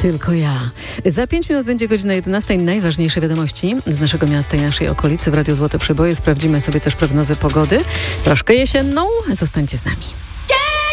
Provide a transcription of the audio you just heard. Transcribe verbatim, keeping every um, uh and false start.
Tylko ja. Za pięć minut będzie godzina jedenasta. Najważniejsze wiadomości z naszego miasta i naszej okolicy w Radiu Złote Przeboje. Sprawdzimy sobie też prognozę pogody. Troszkę jesienną. Zostańcie z nami.